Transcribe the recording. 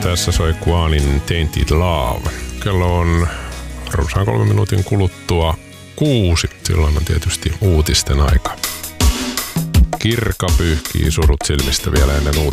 Tässä soi Quanin Tainted Love. Kello on runsaan 3 minuutin kuluttua 6. Silloin on tietysti uutisten aika. Kirka pyyhkii surut silmistä vielä ennen uutisia.